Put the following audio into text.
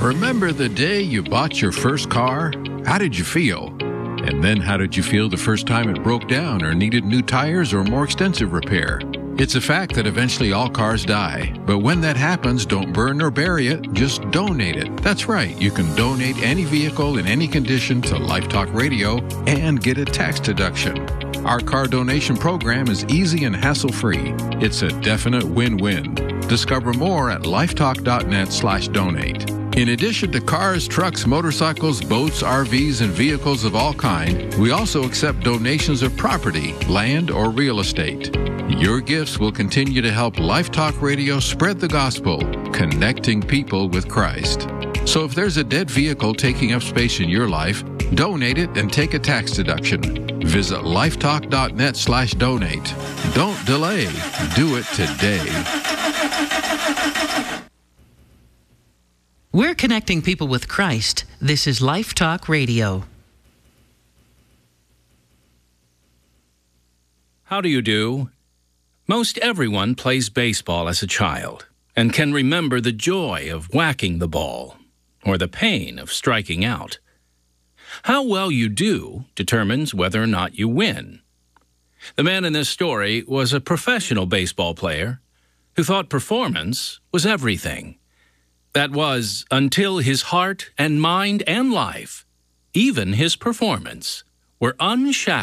Remember the day you bought your first car? How did you feel? And then how did you feel the first time it broke down or needed new tires or more extensive repair? It's a fact that eventually all cars die. But when that happens, don't burn or bury it, just donate it. That's right, you can donate any vehicle in any condition to Life Talk Radio and get a tax deduction. Our car donation program is easy and hassle-free. It's a definite win-win. Discover more at lifetalk.net/donate. In addition to cars, trucks, motorcycles, boats, RVs, and vehicles of all kind, we also accept donations of property, land, or real estate. Your gifts will continue to help Life Talk Radio spread the gospel, connecting people with Christ. So if there's a dead vehicle taking up space in your life, donate it and take a tax deduction. Visit lifetalk.net/donate. Don't delay. Do it today. We're connecting people with Christ. This is Life Talk Radio. How do you do? Most everyone plays baseball as a child and can remember the joy of whacking the ball or the pain of striking out. How well you do determines whether or not you win. The man in this story was a professional baseball player who thought performance was everything. That was until his heart and mind and life, even his performance, were unshackled